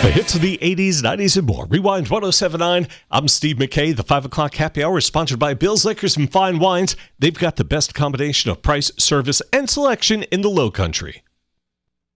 The hits of the 80s, 90s, and more. Rewind 1079. I'm Steve McKay. The 5 o'clock happy hour is sponsored by Bill's Liquors and Fine Wines. They've got the best combination of price, service, and selection in the Low Country.